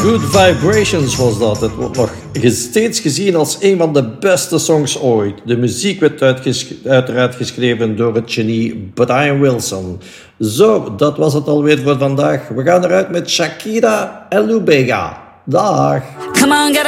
Good Vibrations was dat. Het wordt nog steeds gezien als een van de beste songs ooit. De muziek werd uiteraard geschreven door het genie Brian Wilson. Zo, dat was het alweer voor vandaag. We gaan eruit met Shakira en Lou Bega. Dag! Come on, get